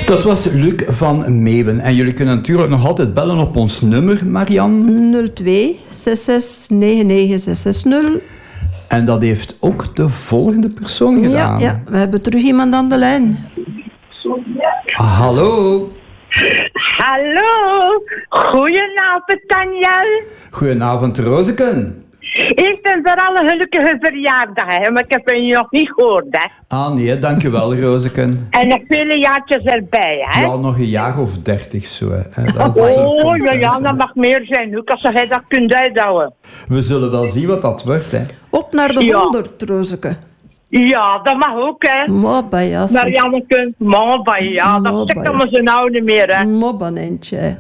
Dat was Luc van Meeuwen. En jullie kunnen natuurlijk nog altijd bellen op ons nummer, Marianne. 02 66 99 660. En dat heeft ook de volgende persoon gedaan. Ja, we hebben terug iemand aan de lijn. Hallo. Hallo, goedenavond Daniel. Goedenavond, Rozeken. Ik ben voor alle gelukkige verjaardag, hè, maar ik heb je nog niet gehoord. Hè. Ah nee, dankjewel, Rozeken. En nog vele jaartjes erbij, hè? Ja, nog een jaar of 30 zo. Hè. Dat mag meer zijn, ook als jij dat kunt uithouden. We zullen wel zien wat dat wordt, hè. Op naar de 100, Rozeke. Ja, dat mag ook, hè. Mobba, ja. Marianneke, mobba, ja. Dat zegt allemaal zijn oude meer, hè. Mobba, neentje.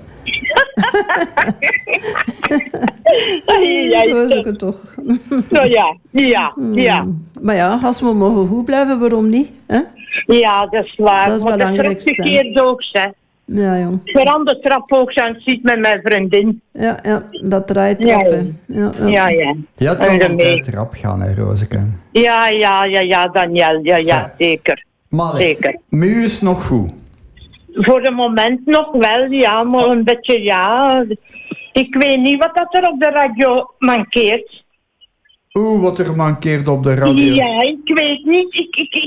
Rozeke toch. Zo ja. Maar ja, als we mogen goed blijven, waarom niet? Hè? Ja, dat is waar. Dat is het belangrijkste. Dat is verkeerd ook, hè. Ja, jong. Verander trap ook aan het ziet met mijn vriendin. Ja, dat draait trap, hè. Ja. Ja, het kan altijd rap gaan, hè, Rozeken. Ja, Daniel. Ja, zeker. Maar zeker. nu is het nog goed. Voor het moment nog wel, ja, maar een beetje, ja. Ik weet niet wat dat er op de radio mankeert. Wat er mankeert op de radio. Ja, ik weet niet.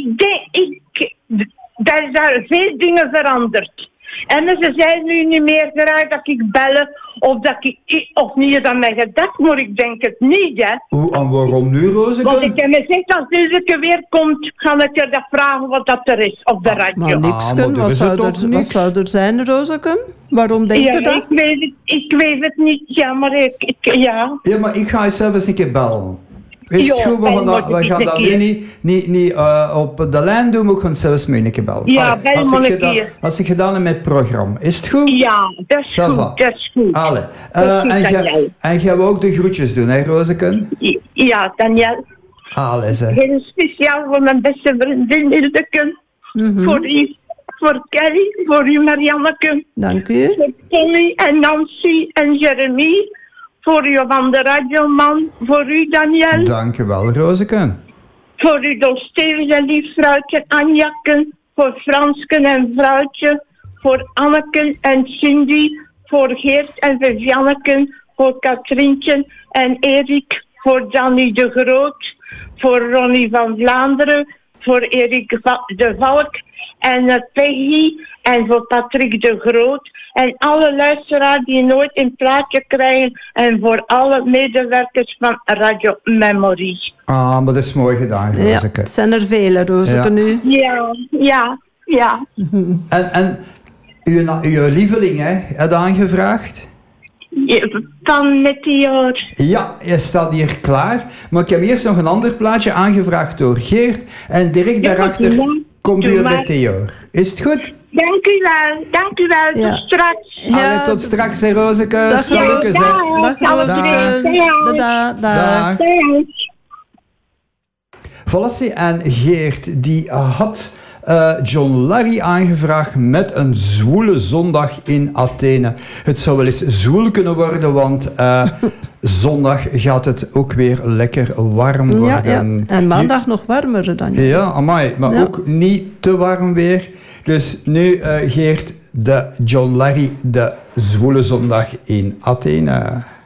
Er zijn veel dingen veranderd. En ze zijn nu niet meer graag dat ik bellen of dat ik of niet aan mij gedacht, maar ik denk het niet, hè. En waarom nu, Rozeke? Want ik heb me gezegd, als deze weer komt, ga ik je dat vragen wat dat er is op de radio. Maar niks, wat zou er zijn, Rozeke? Waarom denk je dat? Ik weet het niet, ja, maar ja. Ja, maar ik ga zelfs een keer bellen. Is het goed? We gaan dat nu niet op de lijn doen, maar ik ga zelfs mee een keer bellen. Ja, bel maar een keer. Als ik gedaan heb met het programma, is het goed? Ja, dat is goed, dat is goed. Allee. En jij wil ook de groetjes doen, hè, Rozeke? Ja, Daniel. Allee, zeg. Heel speciaal voor mijn beste vriendin Hildeke. Voor u, voor Kelly, voor u Marianneke. Dank u. Voor Tony en Nancy en Jeremy. Voor u van de radioman, voor u Daniel. Dank u wel, Rozeke. Voor u Dolstevens en lief vrouwtje Anjakken. Voor Fransken en vrouwtje. Voor Anneken en Cindy. Voor Geert en Vivianneken. Voor Katrientje en Erik. Voor Danny de Groot. Voor Ronnie van Vlaanderen. Voor Erik de Valk. En Peggy. En voor Patrick de Groot. En alle luisteraars die nooit een plaatje krijgen. En voor alle medewerkers van Radio Memory. Ah, maar dat is mooi gedaan, Rozeke. Ja, het zijn er vele, Rozeke, nu. Ja. En uw lieveling, hè, had aangevraagd? Van Meteor. Ja, je staat hier klaar. Maar ik heb eerst nog een ander plaatje aangevraagd door Geert. En direct daarachter komt uw Meteor. Is het goed? Dank u wel. Ja. Tot straks. Ja, tot straks, hè, Rozeke. Dag, Salutjes, hè. Dag, Rozeke. Dag. Voilà, en Geert, die had John Larry aangevraagd met een zwoele zondag in Athene. Het zou wel eens zwoel kunnen worden, want zondag gaat het ook weer lekker warm worden. Ja. En maandag nog warmer dan. Ja, amai, maar ook niet te warm weer. Dus nu, Geert, de John Larry, de zwoele zondag in Athene.